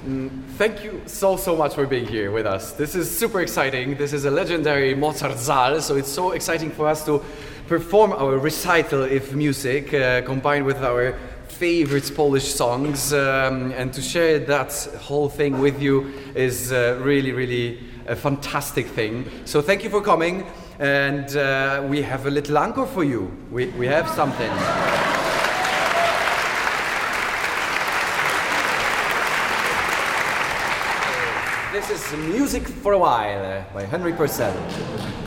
Thank you so much for being here with us. This is super exciting. This is a legendary Mozart Saal, so it's so exciting for us to perform our recital of music combined with our favorite Polish songs, and to share that whole thing with you is really a fantastic thing. So thank you for coming, and we have a little encore for you. We have something. This is Music for a While by Henry Purcell.